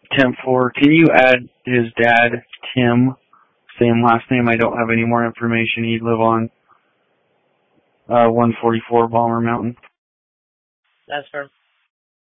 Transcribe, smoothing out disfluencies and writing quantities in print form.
10-4. Can you add his dad, Tim? Same last name. I don't have any more information. He'd live on 144 Balmer Mountain. That's firm.